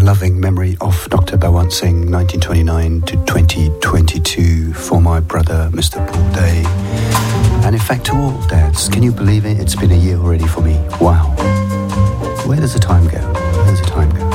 loving memory of Dr. Balwant Singh, 1929 to 2022, for my brother, Mr. Paul Day. And in fact, to all dads, can you believe it? It's been a year already for me. Wow. Where does the time go? Where does the time go?